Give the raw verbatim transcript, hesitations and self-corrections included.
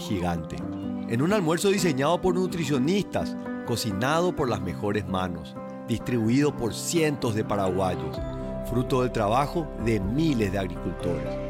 gigante. En un almuerzo diseñado por nutricionistas, cocinado por las mejores manos, distribuido por cientos de paraguayos, fruto del trabajo de miles de agricultores.